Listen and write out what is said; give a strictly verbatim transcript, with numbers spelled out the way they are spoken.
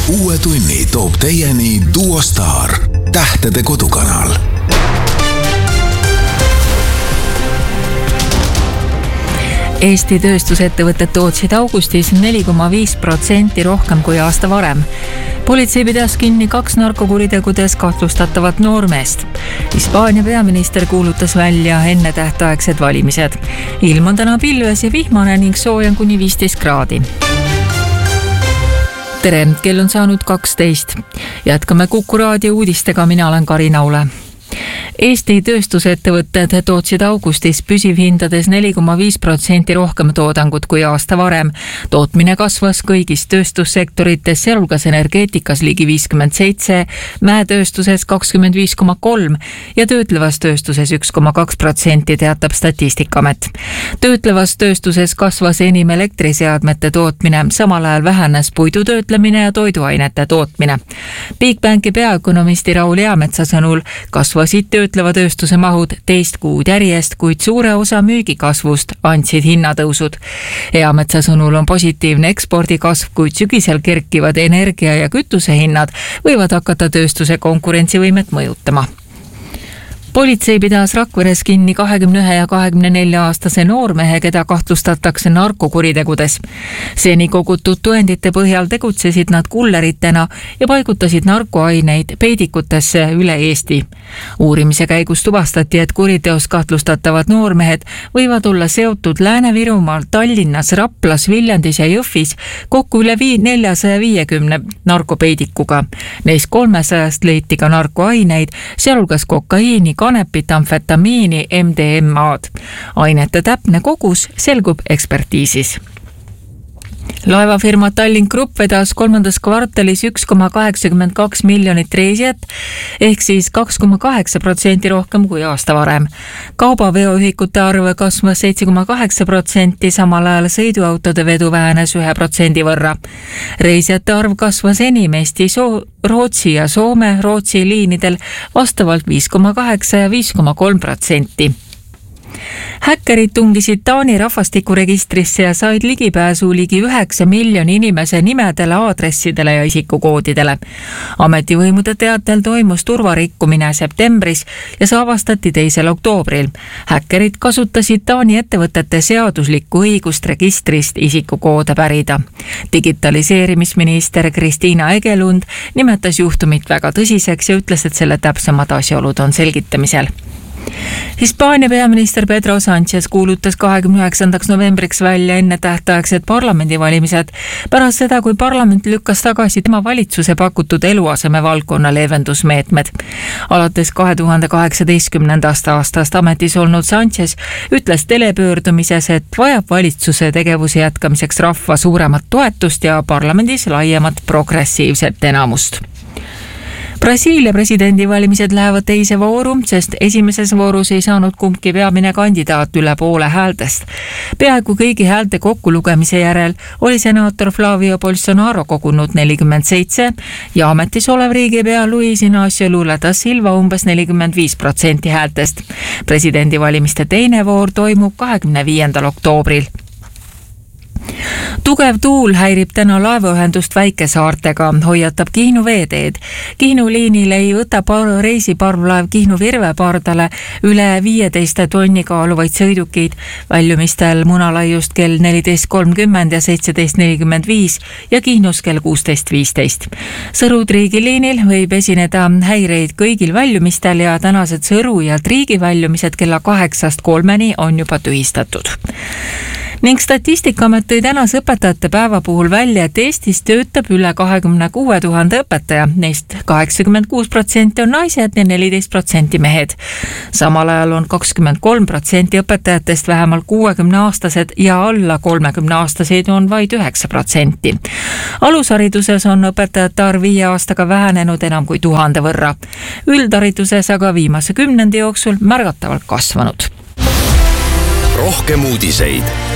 Uue tunni toob teieni Duo Star, tähtede kodukanal. Eesti tööstusettevõtted tootsid augustis neli koma viis protsenti rohkem kui aasta varem. Politsei pidas kinni kaks narkokuritegudes kahtlustatavat noormeest. Hispaania peaminister kuulutas välja ennetähtaegsed valimised. Ilm on täna pilves ja vihmane ning sooja kuni viisteist kraadi. Tere, kell on saanud kaksteist. Jätkame Kuku raadio uudistega, mina olen Karin Aule. Eesti tööstusettevõtted tootsid augustis püsivhindades neli koma viis protsenti rohkem toodangut kui aasta varem. Tootmine kasvas kõigis tööstussektorites, sealhulgas energeetikas ligi viiskümmend seitse, mäetööstuses kakskümmend viis koma kolm ja töötlevas tööstuses üks koma kaks protsenti, teatab Statistikaamet. Töötlevas tööstuses kasvas enim elektriseadmete tootmine, samal ajal vähenes puidutöötlemine ja toiduainete tootmine. Bigbanki peaökonomisti Raul Eametsa sõnul kasvasid töötleva tööstuse mahud teist kuud järjest, kuid suure osa müügikasvust andsid hinnatõusud. Eametsa sõnul on positiivne ekspordikasv, kuid sügisel kerkivad energia- ja kütusehinnad võivad hakata tööstuse konkurentsivõimet mõjutama. Politsei pidas Rakveres kinni kahekümne ühe ja kahekümne nelja aastase noormehe, keda kahtlustatakse narkokuritegudes. Seni kogutud tõendite põhjal tegutsesid nad kulleritena ja paigutasid narkoaineid peidikutesse üle Eesti. Uurimise käigus tuvastati, et kuriteos kahtlustatavad noormehed võivad olla seotud Lääne-Virumaal, Tallinnas, Raplas, Viljandis ja Jõhvis kokku üle neljasaja viiekümne narkopeidikuga. Neist kolmesajast leiti ka narkoaineid, sealhulgas kokaiini, kanepit, amfetamiini, M D M A-d. Ainete täpne kogus selgub ekspertiisis. Laevafirma Tallink Grupp vedas kolmandas kvartalis üks koma kaheksakümmend kaks miljonit reisijat, ehk siis kaks koma kaheksa protsenti rohkem kui aasta varem. Kaubaveoühikute arv kasvas seitse koma kaheksa protsenti, samal ajal sõiduautode vedu vähenes ühe protsendi võrra. Reisijate arv kasvas enim Eesti, Rootsi ja Soome Rootsi liinidel vastavalt viis koma kaheksa ja viis koma kolm protsenti. Häkkerid tungisid Taani rahvastikuregistrisse ja said ligipääsu ligi üheksa miljoni inimese nimedele, aadressidele ja isikukoodidele. Ametivõimude teatel toimus turvarikkumine septembris ja see avastati teisel oktoobril. Häkkerid kasutasid Taani ettevõtete seaduslikku õigust registrist isikukoode pärida. Digitaliseerimisminister Kristiina Egelund nimetas juhtumit väga tõsiseks ja ütles, et selle täpsemad asjaolud on selgitamisel. Hispaania peaminister Pedro Sánchez kuulutas kahekümne üheksandaks novembriks välja ennetähtaegsed parlamendivalimised pärast seda, kui parlament lükkas tagasi tema valitsuse pakutud eluaseme valdkonna leevendusmeetmed. Alates kahe tuhande kaheksateistkümnendast aastast ametis olnud Sánchez ütles telepöördumises, et vajab valitsuse tegevuse jätkamiseks rahva suuremat toetust ja parlamendis laiemat progressiivset enamust. Brasiilia presidendivalimised lähevad teise vooru, sest esimeses voorus ei saanud kumbki peamine kandidaat üle poole häältest. Peaaegu kõigi häälte kokkulugemise järel oli senaator Flavio Bolsonaro kogunud nelikümmend seitse ja ametis olev riigipea Luis Inácio Lula da Silva umbes nelikümmend viis protsenti häältest. Presidendivalimiste teine voor toimub kahekümne viiendal oktoobril. Tugev tuul häirib täna laevaühendust väikesaartega, hoiatab Kihnu veeteed. Kihnu liinil ei võta reisiparvlaev Kihnu Virve pardale üle viieteist tonni kaaluvaid sõidukeid, väljumistel Munalaiust kell neliteist kolmkümmend ja seitseteist nelikümmend viis ja Kihnus kell kuusteist viisteist. Sõru-Triigi liinil võib esineda häireid kõigil väljumistel ja tänased Sõru ja Triigi väljumised kella kaheksast kolmeni on juba tühistatud. Ning Statistikaamet tõi tänase õpetajate päeva puhul välja, et Eestis töötab üle kahekümne kuue tuhande õpetaja, neist kaheksakümmend kuus protsenti on naised ja neliteist protsenti mehed. Samal ajal on kakskümmend kolm protsenti õpetajatest vähemalt kuuekümne aastased ja alla kolmekümne aastaseid on vaid üheksa protsenti. Alushariduses on õpetajate arv viie aastaga vähenenud enam kui tuhande võrra. Üldhariduses aga viimase kümnendi jooksul märgatavalt kasvanud. Rohkem uudiseid